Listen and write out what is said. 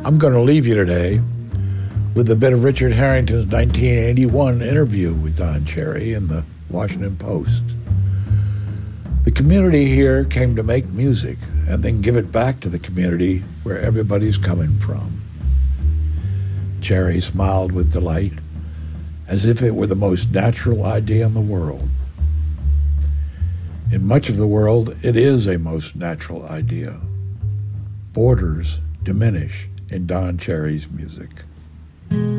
I'm going to leave you today with a bit of Richard Harrington's 1981 interview with Don Cherry in the Washington Post. The community here came to make music and then give it back to the community where everybody's coming from. Cherry smiled with delight, as if it were the most natural idea in the world. In much of the world, it is a most natural idea. Borders diminish in Don Cherry's music.